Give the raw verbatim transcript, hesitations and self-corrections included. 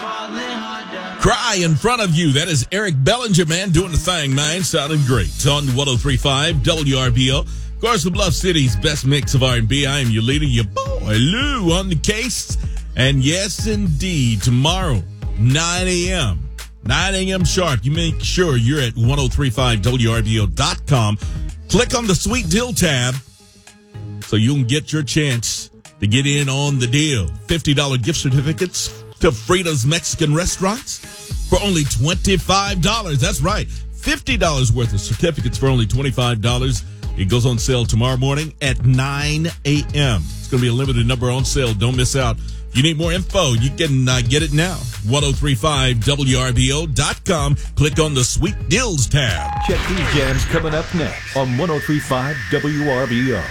Cry in front of you. That is Eric Bellinger, man, doing the thing, man. Sounding great. On one oh three point five W R B O. Of course, the Bluff City's best mix of R and B. I am your leader, your boy, Lou, on the case. And yes, indeed, tomorrow, nine a.m., nine a.m. sharp, you make sure you're at ten thirty-five W R B O dot com. Click on the Sweet Deal tab so you can get your chance to get in on the deal. fifty dollars gift certificates to Frida's Mexican restaurants for only twenty-five dollars. That's right, fifty dollars worth of certificates for only twenty-five dollars. It goes on sale tomorrow morning at nine a.m. It's going to be a limited number on sale. Don't miss out. If you need more info, you can uh, get it now. ten thirty-five W R B O dot com. Click on the Sweet Deals tab. Check these jams coming up next on ten thirty-five W R B O.